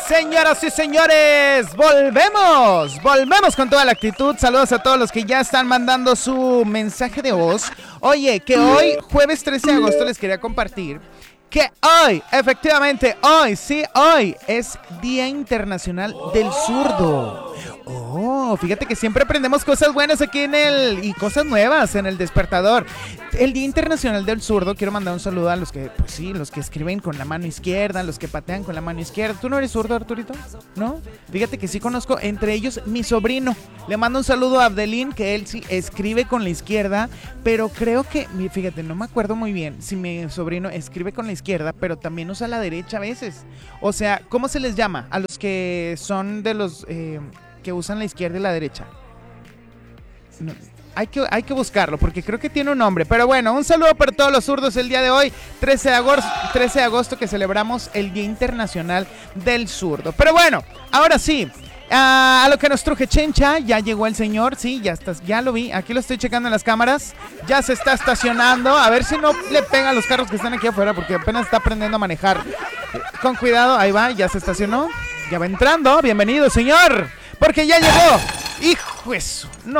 Señoras y señores, volvemos con toda la actitud. Saludos a todos los que ya están mandando su mensaje de voz. Oye, que hoy, jueves 13 de agosto, les quería compartir que hoy, efectivamente, hoy es Día Internacional del Zurdo. Oh, fíjate que siempre aprendemos cosas buenas aquí y cosas nuevas en El Despertador. El Día Internacional del Zurdo, quiero mandar un saludo a los que, pues sí, los que escriben con la mano izquierda, los que patean con la mano izquierda. ¿Tú no eres zurdo, Arturito? ¿No? Fíjate que sí conozco, entre ellos, mi sobrino. Le mando un saludo a Abdelín, que él sí escribe con la izquierda, pero creo que, fíjate, no me acuerdo muy bien si mi sobrino escribe con la izquierda, pero también usa la derecha a veces. O sea, ¿cómo se les llama a los que son de los que usan la izquierda y la derecha? No, hay que buscarlo porque creo que tiene un nombre. Pero bueno, un saludo para todos los zurdos el día de hoy, 13 de agosto, que celebramos el Día Internacional del Zurdo. Pero bueno, ahora sí, a lo que nos truje Chencha, ya llegó el señor, sí, ya lo vi, aquí lo estoy checando en las cámaras, ya se está estacionando, a ver si no le pega a los carros que están aquí afuera porque apenas está aprendiendo a manejar. Con cuidado, ahí va, ya se estacionó, ya va entrando, bienvenido señor, porque ya llegó. Hijo eso, no.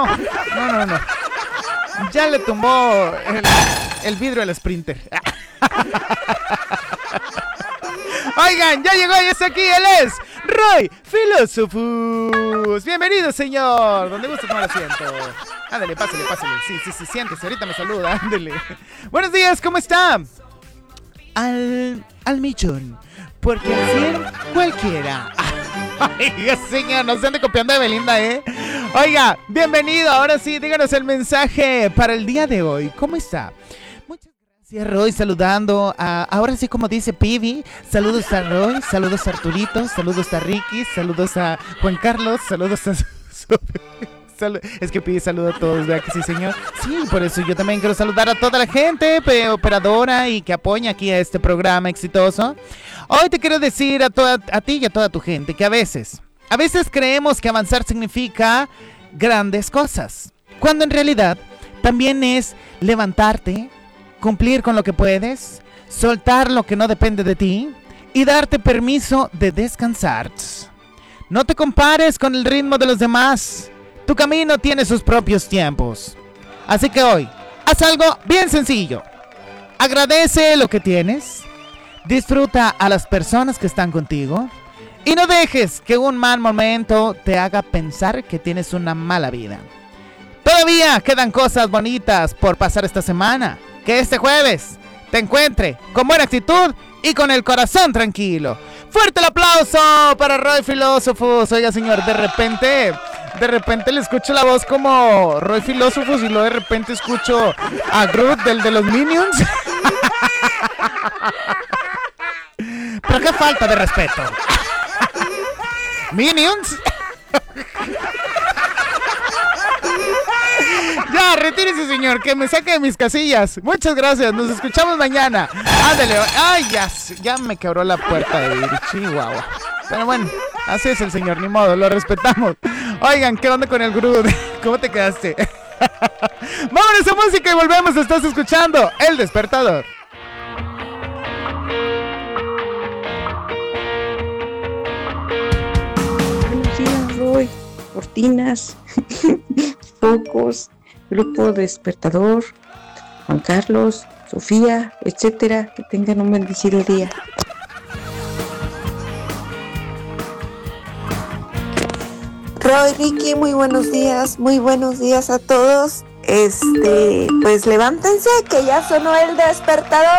Ya le tumbó el vidrio al Sprinter. Oigan, ya llegó y está aquí, él es Roy Philosophus. Bienvenido, señor. Donde gusta tomar asiento. Ándale, pásale. Sí, siéntese, ahorita me saluda, ándale. Buenos días, ¿cómo está? Al millón. Porque al 100 cualquiera. Oiga, señor, no se ande copiando de Belinda, ¿eh? Oiga, bienvenido. Ahora sí, díganos el mensaje para el día de hoy. ¿Cómo está? Muchas gracias, Roy, saludando a, ahora sí como dice Pibi, saludos a Roy, saludos a Arturito, saludos a Ricky, saludos a Juan Carlos, saludos a... Es que Pibi saluda a todos, ¿verdad que sí, señor? Sí, por eso yo también quiero saludar a toda la gente operadora y que apoya aquí a este programa exitoso. Hoy te quiero decir a ti y a toda tu gente que a veces creemos que avanzar significa grandes cosas, cuando en realidad también es levantarte, cumplir con lo que puedes, soltar lo que no depende de ti y darte permiso de descansar. No te compares con el ritmo de los demás. Tu camino tiene sus propios tiempos. Así que hoy, haz algo bien sencillo. Agradece lo que tienes. Disfruta a las personas que están contigo. Y no dejes que un mal momento te haga pensar que tienes una mala vida. Todavía quedan cosas bonitas por pasar esta semana. Que este jueves te encuentre con buena actitud y con el corazón tranquilo. ¡Fuerte el aplauso para Roy Philosophus! Oiga, señor, de repente le escucho la voz como Roy Philosophus y luego de repente escucho a Groot, del de los Minions. Pero qué falta de respeto. ¿Minions? Ya, retírese, señor, que me saque de mis casillas. Muchas gracias, nos escuchamos mañana. Ándale, ay, ya me quebró la puerta de Chihuahua. Pero bueno, así es el señor, ni modo, lo respetamos. Oigan, ¿qué onda con el Groot? ¿Cómo te quedaste? Vámonos a música y volvemos, estás escuchando El Despertador. Buenos días, Roy. Cortinas, focos, grupo Despertador, Juan Carlos, Sofía, etcétera. Que tengan un bendecido día. Roy, Ricky, muy buenos días a todos. Pues levántense que ya sonó el despertador.